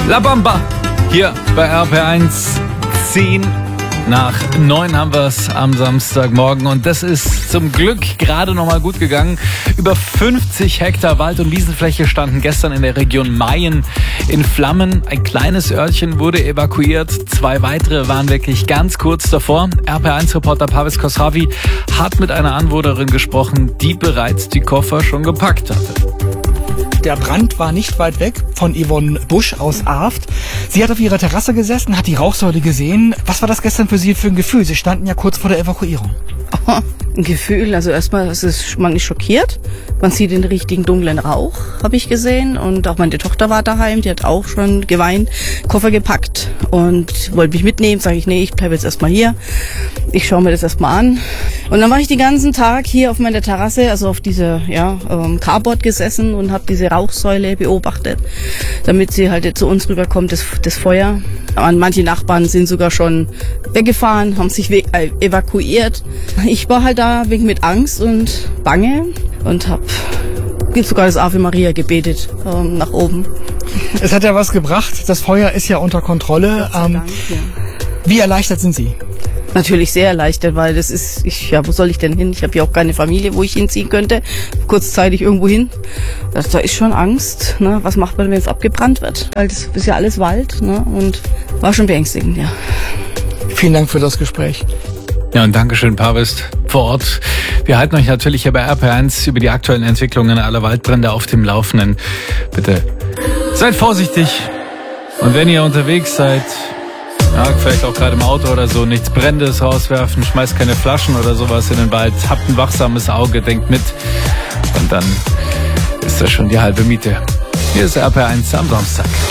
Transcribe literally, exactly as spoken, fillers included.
La Bamba hier bei R P R eins. Zehn nach neun haben wir es am Samstagmorgen und das ist zum Glück gerade noch mal gut gegangen. Über fünfzig Hektar Wald- und Wiesenfläche standen gestern in der Region Mayen in Flammen. Ein kleines Örtchen wurde evakuiert, zwei weitere waren wirklich ganz kurz davor. R P R eins-Reporter Pavis Khosravi hat mit einer Anwohnerin gesprochen, die bereits die Koffer schon gepackt hatte. Der Brand war nicht weit weg von Yvonne Busch aus Arft. Sie hat auf ihrer Terrasse gesessen, hat die Rauchsäule gesehen. Was war das gestern für Sie für ein Gefühl? Sie standen ja kurz vor der Evakuierung. Oh, ein Gefühl, also erstmal ist es, man ist schockiert. Man sieht den richtigen dunklen Rauch, habe ich gesehen. Und auch meine Tochter war daheim, die hat auch schon geweint, Koffer gepackt und wollte mich mitnehmen. Sage ich, nee, ich bleibe jetzt erstmal hier. Ich schaue mir das erstmal an. Und dann war ich den ganzen Tag hier auf meiner Terrasse, also auf dieser ja, ähm, Carport gesessen und habe diese Rauchsäule beobachtet, damit sie halt zu uns rüberkommt, das, das Feuer. Und manche Nachbarn sind sogar schon weggefahren, haben sich we- äh, evakuiert. Ich war halt da wegen mit Angst und Bange und habe sogar das Ave Maria gebetet ähm, nach oben. Es hat ja was gebracht. Das Feuer ist ja unter Kontrolle. Ähm, Dank, ja. Wie erleichtert sind Sie? Natürlich sehr erleichtert, weil das ist, ich, ja, wo soll ich denn hin? Ich habe ja auch keine Familie, wo ich hinziehen könnte. Kurzzeitig irgendwo hin. Das, da ist schon Angst. Ne? Was macht man, wenn es abgebrannt wird? Weil das ist ja alles Wald, ne? Und war schon beängstigend, ja. Vielen Dank für das Gespräch. Ja, und Dankeschön, Pavis, vor Ort. Wir halten euch natürlich hier bei R P R eins über die aktuellen Entwicklungen aller Waldbrände auf dem Laufenden. Bitte seid vorsichtig. Und wenn ihr unterwegs seid, ja, vielleicht auch gerade im Auto oder so, nichts Brennendes rauswerfen, schmeißt keine Flaschen oder sowas in den Wald, habt ein wachsames Auge, denkt mit und dann ist das schon die halbe Miete. Hier ist R P R eins am Samstag.